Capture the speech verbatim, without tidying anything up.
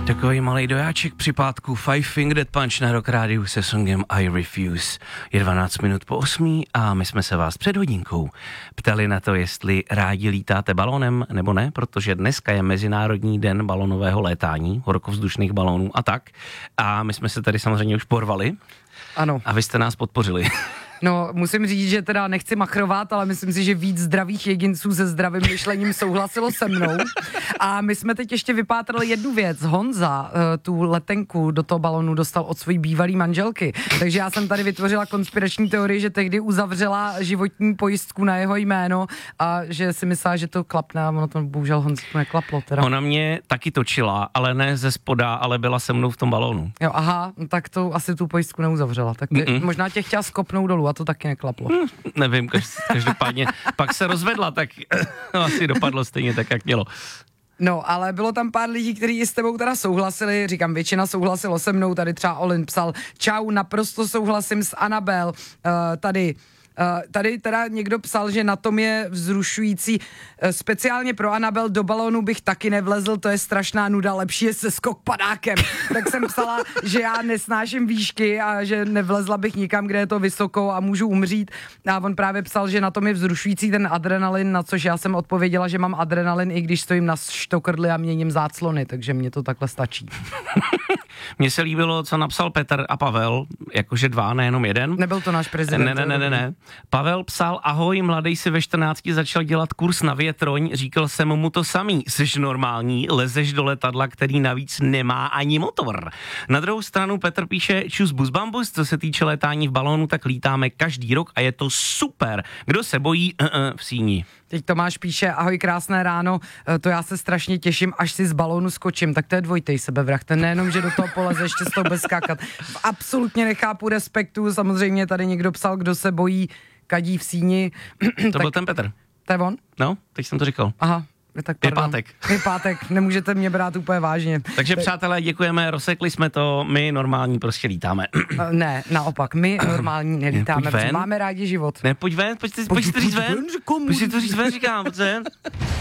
Takový malý dojáček při pátku Five Finger Death Punch na Rock Rádiu se songem I Refuse. Je dvanáct minut po osmí a my jsme se vás před hodinkou ptali na to, jestli rádi lítáte balónem nebo ne, protože dneska je Mezinárodní den balónového létání, horkovzdušných balónů a tak. A my jsme se tady samozřejmě už porvali. Ano. A vy jste nás podpořili. No, musím říct, že teda nechci machrovat, ale myslím si, že víc zdravých jedinců se zdravým myšlením souhlasilo se mnou. A my jsme teď ještě vypátrali jednu věc. Honza tu letenku do toho balonu dostal od své bývalé manželky. Takže já jsem tady vytvořila konspirační teorii, že tehdy uzavřela životní pojistku na jeho jméno a že si myslela, že to klapne a ono to bohužel Honzi to neklaplo. Teda. Ona mě taky točila, ale ne ze spoda, ale byla se mnou v tom balónu. Jo, aha, no tak to asi tu pojistku neuzavřela. Tak ty, možná tě chtěla skopnout dolů a to taky neklaplo. Hmm, nevím, každopádně pak se rozvedla, tak asi dopadlo stejně tak, jak mělo. No, ale bylo tam pár lidí, kteří s tebou teda souhlasili, říkám, většina souhlasilo se mnou, tady třeba Olin psal, čau, naprosto souhlasím s Anabel, uh, tady... Uh, tady teda někdo psal, že na tom je vzrušující. Uh, speciálně pro Anabel do balónu bych taky nevlezl, to je strašná nuda, lepší je se skok padákem. Tak jsem psala, že já nesnáším výšky a že nevlezla bych nikam, kde je to vysoko a můžu umřít. A on právě psal, že na tom je vzrušující ten adrenalin, na což já jsem odpověděla, že mám adrenalin, i když stojím na štokrdli a měním záclony, takže mě to takhle stačí. Mně se líbilo, co napsal Petr a Pavel, jakože dva, nejenom jeden. Nebyl to náš prezident. Ne, ne, ne, ne, ne. Pavel psal, ahoj, mladej si ve čtrnácti začal dělat kurz na větroň, říkal jsem mu to samý, seš normální, lezeš do letadla, který navíc nemá ani motor. Na druhou stranu Petr píše, čus bus bambus, co se týče létání v balónu, tak lítáme každý rok a je to super. Kdo se bojí, uh, uh, v síni. Teď Tomáš píše, ahoj, krásné ráno, to já se strašně těším, až si z balónu skočím, tak to je dvojitej sebevrah, ten nejenom, že do toho poleze, ještě z toho bez skákat. Absolutně nechápu, respektu, samozřejmě tady někdo psal, kdo se bojí kadí v síni. To tak, byl ten Petr. To je on? No, teď jsem to říkal. Aha. Tak je pátek. Je pátek, nemůžete mě brát úplně vážně. Takže přátelé, děkujeme, rozsekli jsme to, my normální prostě lítáme. Ne, naopak, my normální nelítáme, ne, máme rádi život. Ne, pojď ven, pojď, pojď, pojď, pojď to říct ven, pojď si to říct ven, říkám, pojď ven.